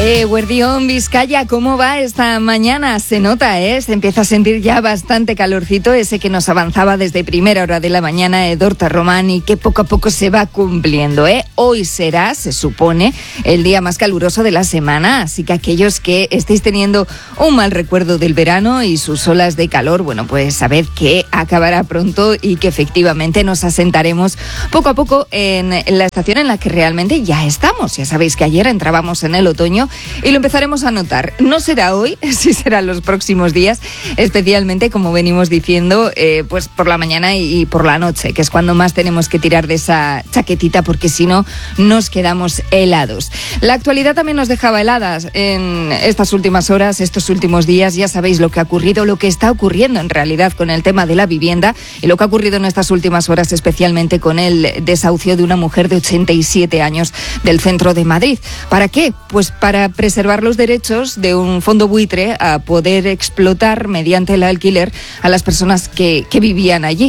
Guardión, Vizcaya, ¿cómo va esta mañana? Se nota, se empieza a sentir ya bastante calorcito, ese que nos avanzaba desde primera hora de la mañana Edorta Román y que poco a poco se va cumpliendo, Hoy será, se supone, el día más caluroso de la semana, así que aquellos que estéis teniendo un mal recuerdo del verano y sus olas de calor, bueno, pues sabed que acabará pronto y que efectivamente nos asentaremos poco a poco en la estación en la que realmente ya estamos. Ya sabéis que ayer entrábamos en el otoño y lo empezaremos a notar. No será hoy, sí será los próximos días, especialmente como venimos diciendo, pues por la mañana y por la noche, que es cuando más tenemos que tirar de esa chaquetita porque si no nos quedamos helados. La actualidad también nos dejaba heladas en estas últimas horas, estos últimos días. Ya sabéis lo que ha ocurrido, lo que está ocurriendo en realidad con el tema de la vivienda y lo que ha ocurrido en estas últimas horas, especialmente con el desahucio de una mujer de 87 años del centro de Madrid. ¿Para qué? Pues para preservar los derechos de un fondo buitre a poder explotar mediante el alquiler a las personas que vivían allí.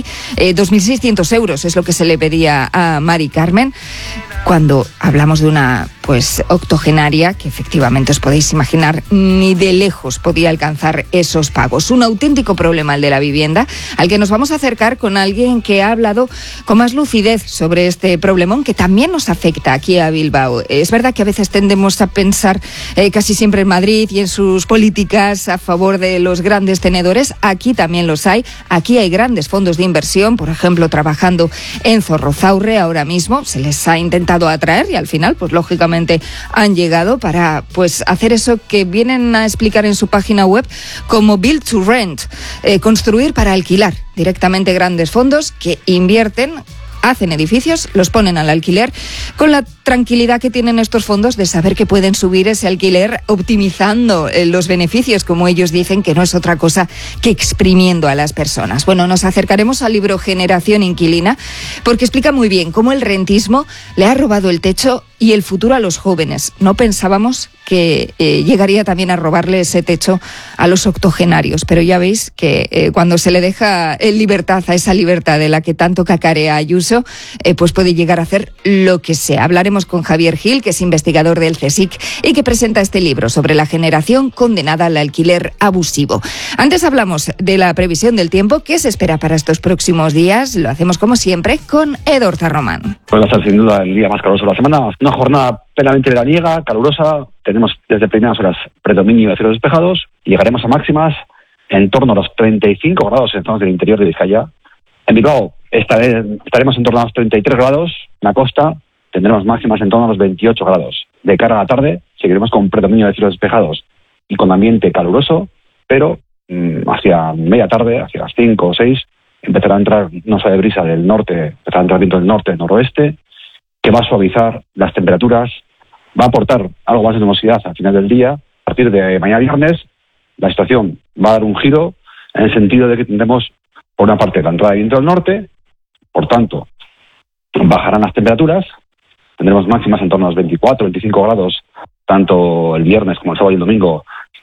2.600 euros es lo que se le pedía a Mari Carmen. Cuando hablamos de una octogenaria, que efectivamente os podéis imaginar, ni de lejos podía alcanzar esos pagos. Un auténtico problema el de la vivienda, al que nos vamos a acercar con alguien que ha hablado con más lucidez sobre este problemón que también nos afecta aquí a Bilbao. Es verdad que a veces tendemos a pensar casi siempre en Madrid y en sus políticas a favor de los grandes tenedores. Aquí también los hay. Aquí hay grandes fondos de inversión, por ejemplo, trabajando en Zorrozaurre ahora mismo. Se les ha intentado atraer y al final, pues lógicamente han llegado para hacer eso que vienen a explicar en su página web como Build to Rent, construir para alquilar. Directamente grandes fondos que invierten, hacen edificios, los ponen al alquiler, con la tranquilidad que tienen estos fondos de saber que pueden subir ese alquiler optimizando los beneficios, como ellos dicen, que no es otra cosa que exprimiendo a las personas. Bueno, nos acercaremos al libro Generación Inquilina, porque explica muy bien cómo el rentismo le ha robado el techo y el futuro a los jóvenes. No pensábamos que llegaría también a robarle ese techo a los octogenarios, pero ya veis que cuando se le deja libertad a esa libertad de la que tanto cacarea Ayuso, pues puede llegar a hacer lo que sea. Hablaremos con Javier Gil, que es investigador del CSIC y que presenta este libro sobre la generación condenada al alquiler abusivo. Antes hablamos de la previsión del tiempo. ¿Qué se espera para estos próximos días? Lo hacemos como siempre con Edorta Román. Pues va a ser sin duda el día más caluroso de la semana. Una jornada plenamente veraniega, calurosa. Tenemos desde primeras horas predominio de cielos despejados. Llegaremos a máximas en torno a los 35 grados en zonas del interior de Vizcaya. En Bilbao estaremos en torno a los 33 grados. En la costa tendremos máximas en torno a los 28 grados. De cara a la tarde seguiremos con predominio de cielos despejados y con ambiente caluroso, pero hacia media tarde, hacia las 5 o 6, empezará a entrar una suave brisa del norte, empezará a entrar viento del norte, noroeste, que va a suavizar las temperaturas, va a aportar algo más de nubosidad al final del día. A partir de mañana viernes, la situación va a dar un giro en el sentido de que tendremos, por una parte, la entrada de viento del norte, por tanto, bajarán las temperaturas, tendremos máximas en torno a los 24, 25 grados, tanto el viernes como el sábado y el domingo,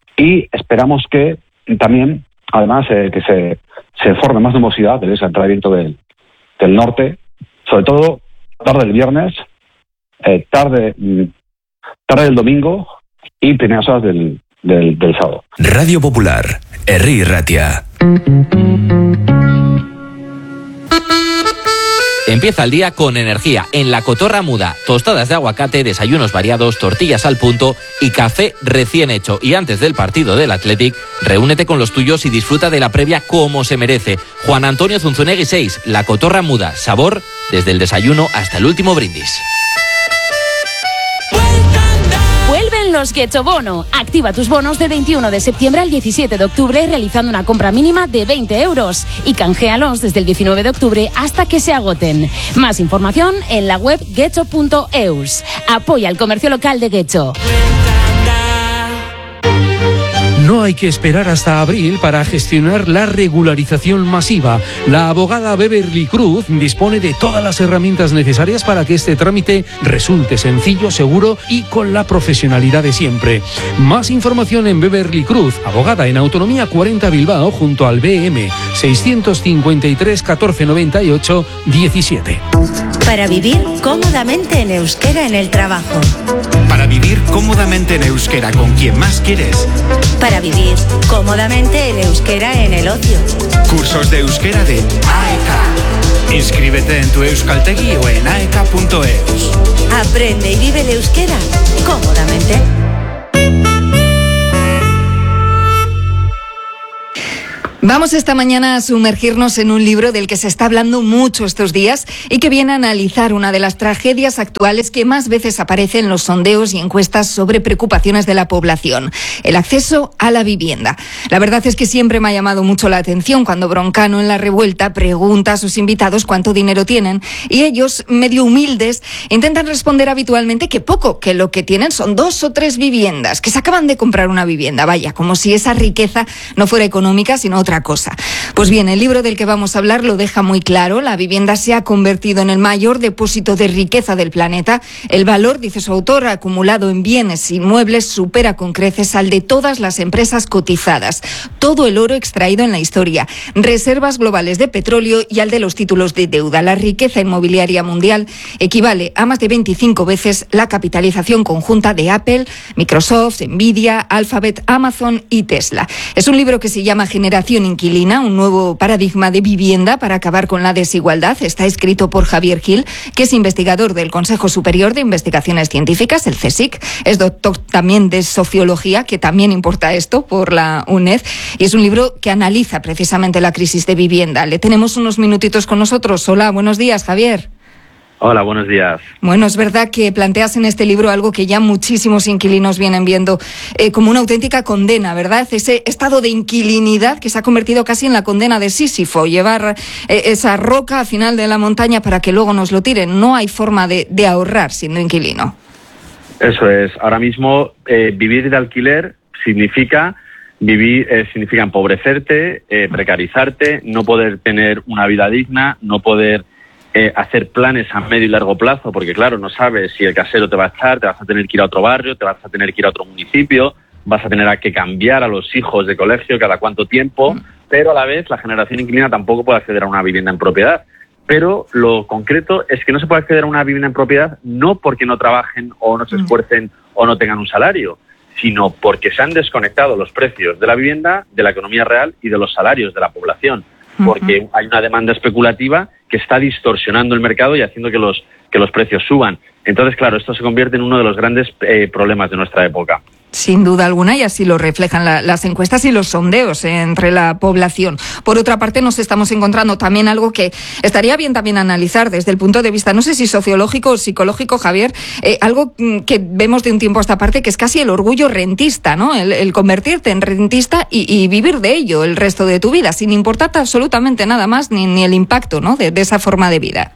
y esperamos que también, además, que se forme más nubosidad debido a esa entrada de viento del norte, sobre todo tarde del viernes, tarde del domingo y primeras horas del sábado. Radio Popular, Herri Ratia. Empieza el día con energía en La Cotorra Muda. Tostadas de aguacate, desayunos variados, tortillas al punto y café recién hecho. Y antes del partido del Athletic, reúnete con los tuyos y disfruta de la previa como se merece. Juan Antonio Zunzunegui 6, La Cotorra Muda. Sabor desde el desayuno hasta el último brindis. Vuelven los Getxo Bono. Activa tus bonos del 21 de septiembre al 17 de octubre realizando una compra mínima de 20 euros y canjealos desde el 19 de octubre hasta que se agoten. Más información en la web getxo.eus. Apoya el comercio local de Getxo. No hay que esperar hasta abril para gestionar la regularización masiva. La abogada Beverly Cruz dispone de todas las herramientas necesarias para que este trámite resulte sencillo, seguro y con la profesionalidad de siempre. Más información en Beverly Cruz, abogada en Autonomía 40 Bilbao, junto al BM 653 1498 17. Para vivir cómodamente en euskera en el trabajo. Para vivir cómodamente cómodamente en euskera con quien más quieres. Para vivir cómodamente el euskera en el ocio. Cursos de euskera de AEK. Inscríbete en tu Euskaltegi o en aek.eus. Aprende y vive el euskera cómodamente. Vamos esta mañana a sumergirnos en un libro del que se está hablando mucho estos días y que viene a analizar una de las tragedias actuales que más veces aparece en los sondeos y encuestas sobre preocupaciones de la población: el acceso a la vivienda. La verdad es que siempre me ha llamado mucho la atención cuando Broncano en La Revuelta pregunta a sus invitados cuánto dinero tienen y ellos, medio humildes, intentan responder habitualmente que poco, que lo que tienen son 2 o 3 viviendas, que se acaban de comprar una vivienda, vaya, como si esa riqueza no fuera económica sino otra cosa. Pues bien, el libro del que vamos a hablar lo deja muy claro. La vivienda se ha convertido en el mayor depósito de riqueza del planeta. El valor, dice su autor, acumulado en bienes inmuebles supera con creces al de todas las empresas cotizadas. Todo el oro extraído en la historia, reservas globales de petróleo y al de los títulos de deuda. La riqueza inmobiliaria mundial equivale a más de 25 veces la capitalización conjunta de Apple, Microsoft, Nvidia, Alphabet, Amazon y Tesla. Es un libro que se llama Generación Inquilina, un nuevo paradigma de vivienda para acabar con la desigualdad. Está escrito por Javier Gil, que es investigador del Consejo Superior de Investigaciones Científicas, el CSIC. Es doctor también de Sociología, que también importa esto, por la UNED. Y es un libro que analiza precisamente la crisis de vivienda. Le tenemos unos minutitos con nosotros. Hola, buenos días, Javier. Hola, buenos días. Bueno, es verdad que planteas en este libro algo que ya muchísimos inquilinos vienen viendo como una auténtica condena, ¿verdad? Ese estado de inquilinidad que se ha convertido casi en la condena de Sísifo, llevar esa roca al final de la montaña para que luego nos lo tiren. No hay forma de ahorrar siendo inquilino. Eso es. Ahora mismo vivir de alquiler significa empobrecerte, precarizarte, no poder tener una vida digna, no poder hacer planes a medio y largo plazo, porque claro, no sabes si el casero te va a echar, te vas a tener que ir a otro barrio, te vas a tener que ir a otro municipio, vas a tener que cambiar a los hijos de colegio cada cuánto tiempo, pero a la vez la generación inquilina tampoco puede acceder a una vivienda en propiedad. Pero lo concreto es que no se puede acceder a una vivienda en propiedad no porque no trabajen o no se esfuercen o no tengan un salario, sino porque se han desconectado los precios de la vivienda de la economía real y de los salarios de la población, porque hay una demanda especulativa que está distorsionando el mercado y haciendo que los precios suban. Entonces, claro, esto se convierte en uno de los grandes problemas de nuestra época. Sin duda alguna, y así lo reflejan las encuestas y los sondeos entre la población. Por otra parte, nos estamos encontrando también algo que estaría bien también analizar desde el punto de vista, no sé si sociológico o psicológico, Javier, algo que vemos de un tiempo a esta parte, que es casi el orgullo rentista, ¿no? El convertirte en rentista y vivir de ello el resto de tu vida, sin importarte absolutamente nada más, ni el impacto, ¿no? de esa forma de vida.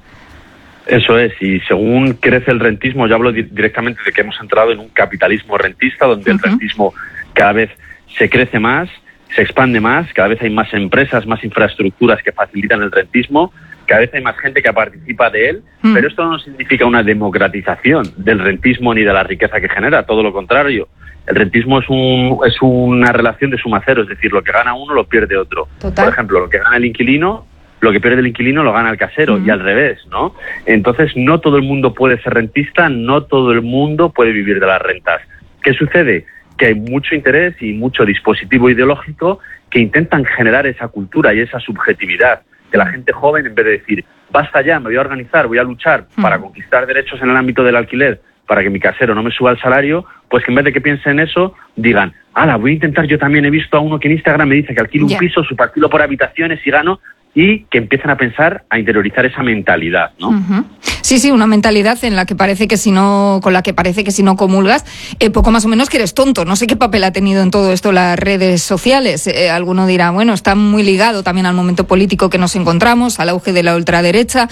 Eso es, y según crece el rentismo, yo hablo directamente de que hemos entrado en un capitalismo rentista, donde el rentismo cada vez se crece más, se expande más, cada vez hay más empresas, más infraestructuras que facilitan el rentismo, cada vez hay más gente que participa de él, pero esto no significa una democratización del rentismo ni de la riqueza que genera, todo lo contrario. El rentismo es una relación de suma cero, es decir, lo que gana uno lo pierde otro. Total. Por ejemplo, lo que gana el inquilino, lo que pierde el inquilino lo gana el casero, y al revés, ¿no? Entonces, no todo el mundo puede ser rentista, no todo el mundo puede vivir de las rentas. ¿Qué sucede? Que hay mucho interés y mucho dispositivo ideológico que intentan generar esa cultura y esa subjetividad, que la gente joven, en vez de decir, basta ya, me voy a organizar, voy a luchar para conquistar derechos en el ámbito del alquiler, para que mi casero no me suba el salario, pues que en vez de que piensen en eso, digan, voy a intentar, yo también he visto a uno que en Instagram me dice que alquilo un piso, subpartilo por habitaciones y gano, y que empiezan a pensar, a interiorizar esa mentalidad, ¿no? Sí, una mentalidad en la que parece que con la que parece que si no comulgas, poco más o menos que eres tonto. No sé qué papel ha tenido en todo esto las redes sociales. Alguno dirá, bueno, está muy ligado también al momento político que nos encontramos, al auge de la ultraderecha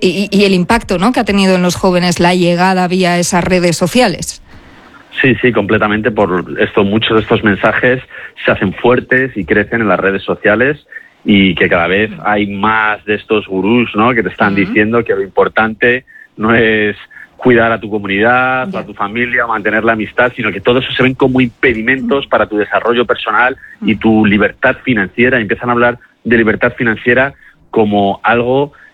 y el impacto, ¿no?, que ha tenido en los jóvenes la llegada vía esas redes sociales. Sí, completamente. Por esto, muchos de estos mensajes se hacen fuertes y crecen en las redes sociales, y que cada vez hay más de estos gurús, ¿no?, que te están diciendo que lo importante no es cuidar a tu comunidad, a tu familia, mantener la amistad, sino que todo eso se ven como impedimentos para tu desarrollo personal y tu libertad financiera. Empiezan a hablar de libertad financiera como algo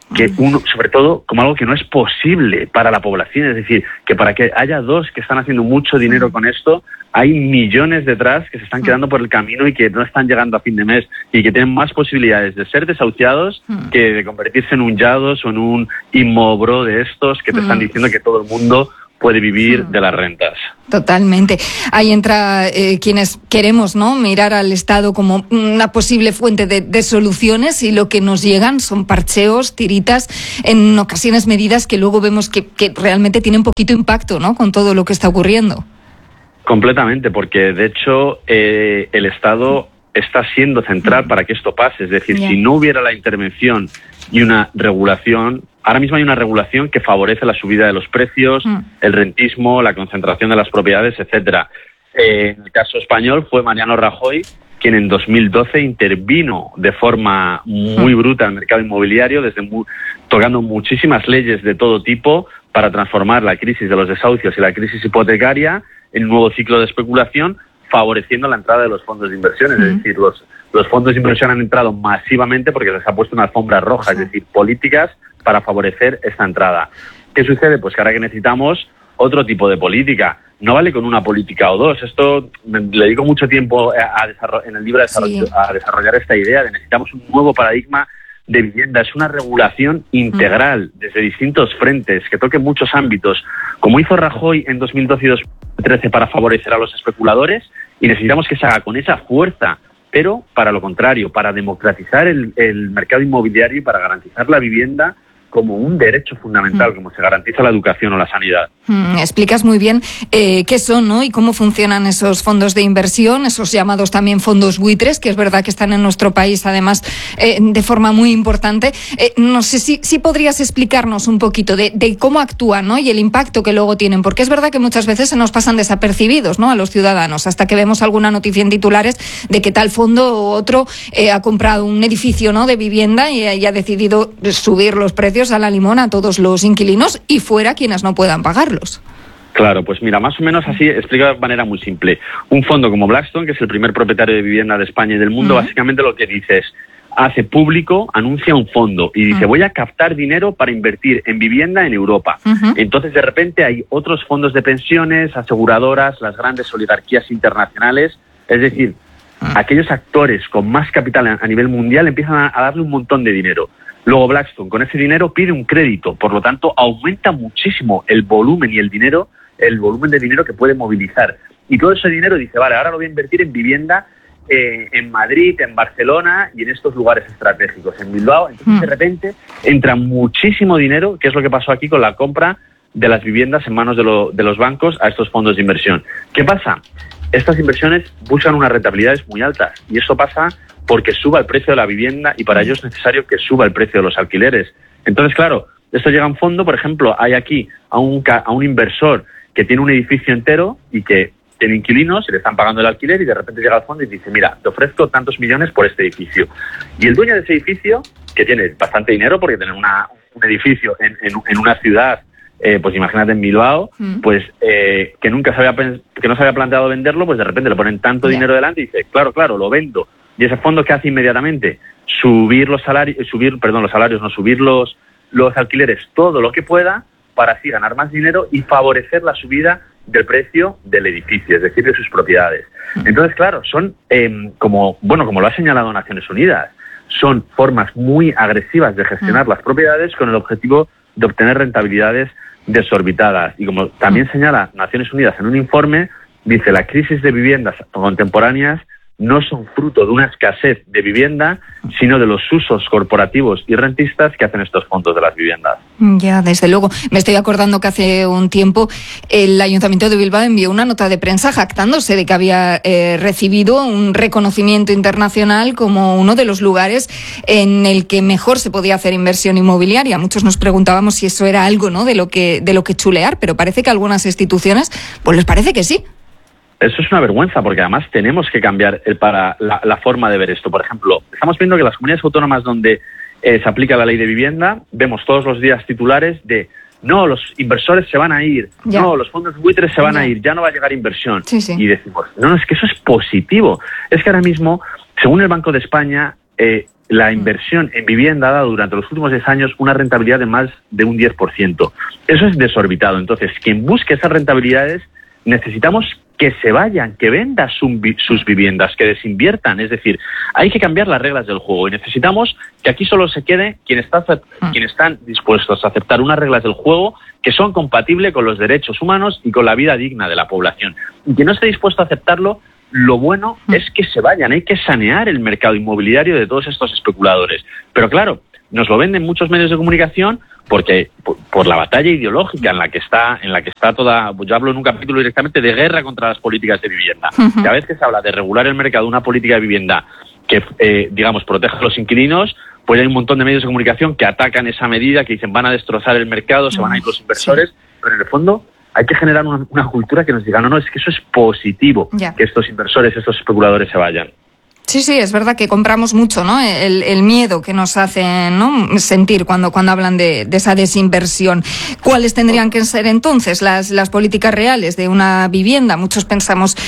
que uno, sobre todo, como algo que no es posible para la población, es decir, que para que haya dos que están haciendo mucho dinero con esto, hay millones detrás que se están quedando por el camino y que no están llegando a fin de mes y que tienen más posibilidades de ser desahuciados que de convertirse en un Yados o en un Inmobro de estos que te están diciendo que todo el mundo puede vivir de las rentas. Totalmente. Ahí entra quienes queremos, ¿no?, mirar al Estado como una posible fuente de soluciones, y lo que nos llegan son parcheos, tiritas, en ocasiones medidas que luego vemos que realmente tienen poquito impacto, ¿no?, con todo lo que está ocurriendo. Completamente, porque de hecho el Estado está siendo central para que esto pase. Es decir, si no hubiera la intervención y una regulación, ahora mismo hay una regulación que favorece la subida de los precios, el rentismo, la concentración de las propiedades, etcétera. En el caso español fue Mariano Rajoy quien en 2012 intervino de forma muy bruta en el mercado inmobiliario, tocando muchísimas leyes de todo tipo para transformar la crisis de los desahucios y la crisis hipotecaria en un nuevo ciclo de especulación, favoreciendo la entrada de los fondos de inversión. Es decir, los fondos de inversión han entrado masivamente porque les ha puesto una alfombra roja, es decir, políticas para favorecer esta entrada. ¿Qué sucede? Pues que ahora que necesitamos otro tipo de política. No vale con una política o dos. Esto le dedico mucho tiempo en el libro a desarrollar esta idea de necesitamos un nuevo paradigma de vivienda. Es una regulación integral desde distintos frentes que toque muchos ámbitos, como hizo Rajoy en 2012 y 2013 para favorecer a los especuladores, y necesitamos que se haga con esa fuerza, pero para lo contrario, para democratizar el mercado inmobiliario y para garantizar la vivienda como un derecho fundamental, como se garantiza la educación o la sanidad. Explicas muy bien qué son, ¿no?, y cómo funcionan esos fondos de inversión, esos llamados también fondos buitres, que es verdad que están en nuestro país, además, de forma muy importante. No sé si podrías explicarnos un poquito de cómo actúan, ¿no?, y el impacto que luego tienen, porque es verdad que muchas veces se nos pasan desapercibidos, ¿no?, a los ciudadanos, hasta que vemos alguna noticia en titulares de que tal fondo u otro ha comprado un edificio, ¿no?, de vivienda y ha decidido subir los precios a la limón a todos los inquilinos y fuera quienes no puedan pagarlos. Claro, pues mira, más o menos así, explica de manera muy simple. Un fondo como Blackstone, que es el primer propietario de vivienda de España y del mundo, básicamente lo que dice es, hace público, anuncia un fondo y dice, voy a captar dinero para invertir en vivienda en Europa. Entonces, de repente, hay otros fondos de pensiones, aseguradoras, las grandes oligarquías internacionales, es decir, aquellos actores con más capital a nivel mundial empiezan a darle un montón de dinero. Luego Blackstone con ese dinero pide un crédito, por lo tanto aumenta muchísimo el volumen y el volumen de dinero que puede movilizar. Y todo ese dinero dice, vale, ahora lo voy a invertir en vivienda en Madrid, en Barcelona y en estos lugares estratégicos, en Bilbao. Entonces de repente entra muchísimo dinero, que es lo que pasó aquí con la compra de las viviendas en manos de los bancos a estos fondos de inversión. ¿Qué pasa? Estas inversiones buscan unas rentabilidades muy altas y eso pasa porque suba el precio de la vivienda y para ello es necesario que suba el precio de los alquileres. Entonces, claro, esto llega a un fondo, por ejemplo, hay aquí a un inversor que tiene un edificio entero y que tiene inquilinos y le están pagando el alquiler y de repente llega al fondo y dice, mira, te ofrezco tantos millones por este edificio. Y el dueño de ese edificio, que tiene bastante dinero porque tiene un edificio en una ciudad, pues imagínate en Bilbao, pues que no se había planteado venderlo, pues de repente le ponen tanto dinero delante y dice, claro, lo vendo. Y ese fondo, ¿qué hace inmediatamente? Subir los alquileres todo lo que pueda para así ganar más dinero y favorecer la subida del precio del edificio, es decir, de sus propiedades. Entonces, claro, son, como lo ha señalado Naciones Unidas, son formas muy agresivas de gestionar las propiedades con el objetivo de obtener rentabilidades desorbitadas. Y como también señala Naciones Unidas en un informe, dice, la crisis de viviendas contemporáneas no son fruto de una escasez de vivienda, sino de los usos corporativos y rentistas que hacen estos fondos de las viviendas. Ya, desde luego. Me estoy acordando que hace un tiempo el Ayuntamiento de Bilbao envió una nota de prensa jactándose de que había recibido un reconocimiento internacional como uno de los lugares en el que mejor se podía hacer inversión inmobiliaria. Muchos nos preguntábamos si eso era algo, ¿no?, de lo que chulear, pero parece que a algunas instituciones pues les parece que sí. Eso es una vergüenza, porque además tenemos que cambiar la forma de ver esto. Por ejemplo, estamos viendo que las comunidades autónomas donde se aplica la ley de vivienda, vemos todos los días titulares de no, los inversores se van a ir, no, los fondos buitres se van a ir, ya no va a llegar inversión. Sí. Y decimos, no, es que eso es positivo. Es que ahora mismo, según el Banco de España, la inversión en vivienda ha dado durante los últimos 10 años una rentabilidad de más de un 10%. Eso es desorbitado. Entonces, quien busque esas rentabilidades, necesitamos que se vayan, que vendan sus viviendas, que desinviertan. Es decir, hay que cambiar las reglas del juego y necesitamos que aquí solo se quede quienes están dispuestos a aceptar unas reglas del juego que son compatibles con los derechos humanos y con la vida digna de la población. Y quien no esté dispuesto a aceptarlo, lo bueno es que se vayan. Hay que sanear el mercado inmobiliario de todos estos especuladores. Pero claro, nos lo venden muchos medios de comunicación porque por la batalla ideológica en la que está toda. Yo hablo en un capítulo directamente de guerra contra las políticas de vivienda. Cada vez que se habla de regular el mercado, una política de vivienda que proteja a los inquilinos, pues hay un montón de medios de comunicación que atacan esa medida, que dicen van a destrozar el mercado, se van a ir los inversores, pero en el fondo hay que generar una cultura que nos diga, no, es que eso es positivo, que estos inversores, estos especuladores se vayan. Sí, es verdad que compramos mucho, ¿no? El miedo que nos hacen, ¿no?, sentir cuando hablan de esa desinversión. ¿Cuáles tendrían que ser entonces las políticas reales de una vivienda? Muchos pensamos,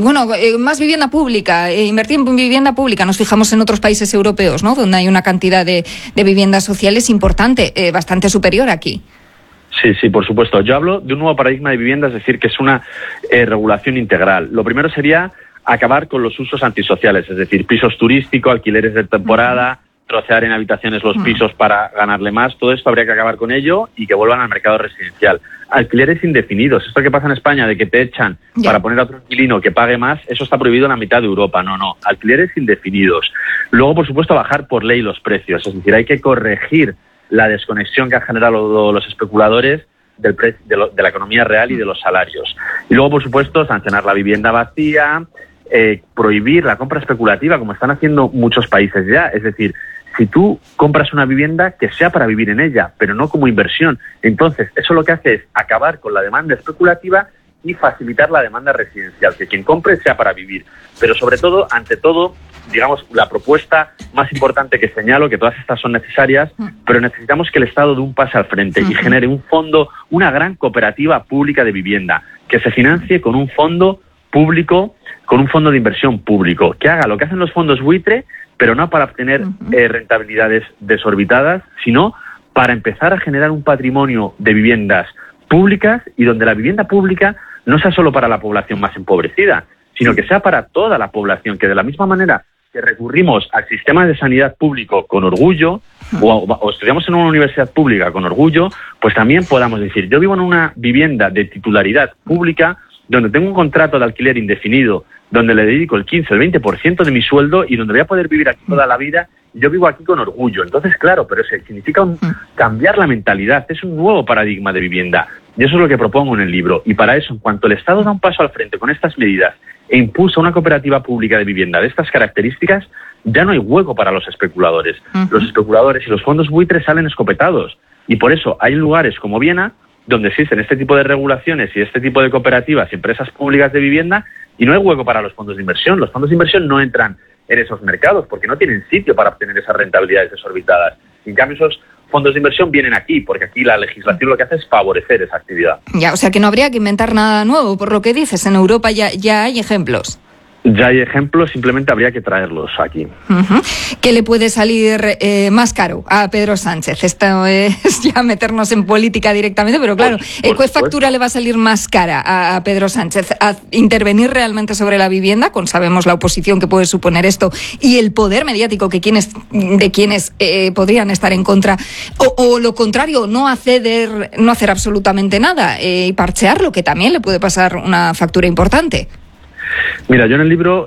más vivienda pública, invertir en vivienda pública. Nos fijamos en otros países europeos, ¿no?, donde hay una cantidad de viviendas sociales importante, bastante superior aquí. Sí, por supuesto. Yo hablo de un nuevo paradigma de vivienda, es decir, que es una regulación integral. Lo primero sería acabar con los usos antisociales, es decir, pisos turísticos, alquileres de temporada, trocear en habitaciones los pisos para ganarle más. Todo esto habría que acabar con ello y que vuelvan al mercado residencial. Alquileres indefinidos. Esto que pasa en España de que te echan para poner a otro inquilino que pague más, eso está prohibido en la mitad de Europa. No. Alquileres indefinidos. Luego, por supuesto, bajar por ley los precios. Es decir, hay que corregir la desconexión que han generado los especuladores de la economía real y de los salarios. Y luego, por supuesto, sancionar la vivienda vacía, prohibir la compra especulativa, como están haciendo muchos países ya. Es decir, si tú compras una vivienda, que sea para vivir en ella, pero no como inversión. Entonces, eso lo que hace es acabar con la demanda especulativa y facilitar la demanda residencial, que quien compre sea para vivir. Pero sobre todo, ante todo, digamos, la propuesta más importante que señalo, que todas estas son necesarias, pero necesitamos que el Estado dé un paso al frente y genere un fondo, una gran cooperativa pública de vivienda, que se financie con un fondo público, con un fondo de inversión público, que haga lo que hacen los fondos buitre, pero no para obtener rentabilidades desorbitadas, sino para empezar a generar un patrimonio de viviendas públicas y donde la vivienda pública no sea solo para la población más empobrecida, sino que sea para toda la población, que de la misma manera que recurrimos al sistema de sanidad público con orgullo, o estudiamos en una universidad pública con orgullo, pues también podamos decir, yo vivo en una vivienda de titularidad pública, donde tengo un contrato de alquiler indefinido, donde le dedico el 15 o el 20% de mi sueldo y donde voy a poder vivir aquí toda la vida, yo vivo aquí con orgullo. Entonces, claro, pero eso significa cambiar la mentalidad, es un nuevo paradigma de vivienda. Y eso es lo que propongo en el libro. Y para eso, en cuanto el Estado da un paso al frente con estas medidas e impulsa una cooperativa pública de vivienda de estas características, ya no hay hueco para los especuladores. Los especuladores y los fondos buitres salen escopetados. Y por eso hay lugares como Viena, donde existen este tipo de regulaciones y este tipo de cooperativas y empresas públicas de vivienda, y no hay hueco para los fondos de inversión. Los fondos de inversión no entran en esos mercados porque no tienen sitio para obtener esas rentabilidades desorbitadas. En cambio, esos fondos de inversión vienen aquí, porque aquí la legislación lo que hace es favorecer esa actividad. Ya, o sea que no habría que inventar nada nuevo, por lo que dices. En Europa ya hay ejemplos. Ya hay ejemplos, simplemente habría que traerlos aquí. ¿Qué le puede salir más caro a Pedro Sánchez? Esto es ya meternos en política directamente, pero claro, ¿qué factura le va a salir más cara a Pedro Sánchez? ¿A intervenir realmente sobre la vivienda? Sabemos la oposición que puede suponer esto y el poder mediático de quienes podrían estar en contra. O lo contrario, no hacer absolutamente nada y parchearlo, que también le puede pasar una factura importante. Mira, yo en el libro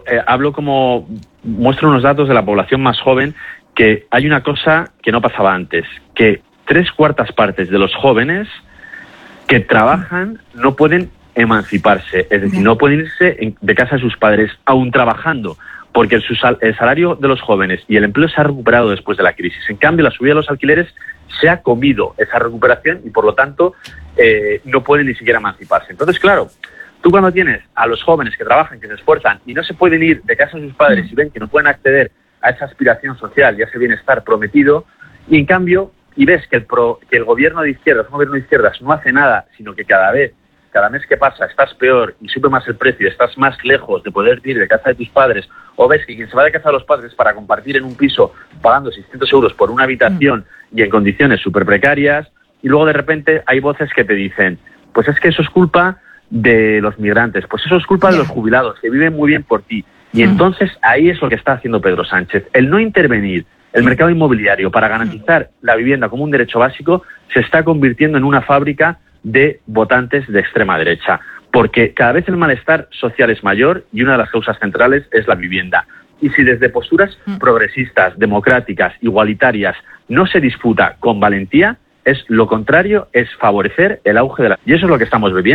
muestro unos datos de la población más joven, que hay una cosa que no pasaba antes, que 3/4 partes de los jóvenes que trabajan no pueden emanciparse, es decir, no pueden irse de casa de sus padres, aún trabajando, porque el salario de los jóvenes y el empleo se ha recuperado después de la crisis. En cambio, la subida de los alquileres se ha comido esa recuperación y, por lo tanto, no pueden ni siquiera emanciparse. Entonces, claro, tú cuando tienes a los jóvenes que trabajan, que se esfuerzan y no se pueden ir de casa de sus padres y ven que no pueden acceder a esa aspiración social y a ese bienestar prometido, y en cambio, y ves que el gobierno de izquierdas, un gobierno de izquierdas no hace nada, sino que cada vez cada mes que pasa estás peor y sube más el precio, estás más lejos de poder ir de casa de tus padres, o ves que quien se va de casa de los padres para compartir en un piso pagando 600 euros por una habitación y en condiciones súper precarias, y luego de repente hay voces que te dicen, pues es que eso es culpa de los migrantes, pues eso es culpa de los jubilados, que viven muy bien por ti. Y entonces ahí es lo que está haciendo Pedro Sánchez. El no intervenir el mercado inmobiliario para garantizar la vivienda como un derecho básico se está convirtiendo en una fábrica de votantes de extrema derecha, porque cada vez el malestar social es mayor y una de las causas centrales es la vivienda. Y si desde posturas progresistas, democráticas, igualitarias, no se disputa con valentía, es lo contrario, es favorecer el auge de la... Y eso es lo que estamos viviendo.